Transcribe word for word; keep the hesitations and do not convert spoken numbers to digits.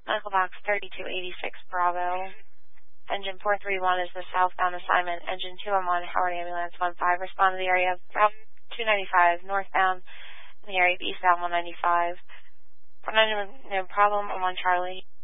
Medical box thirty-two eighty-six Bravo. Engine four three one is the southbound assignment. Engine two one one, Howard Ambulance one five. Respond to the area of Route two ninety-five, northbound, in the area of eastbound one ninety-five. one ninety-one, no problem, on one Charlie.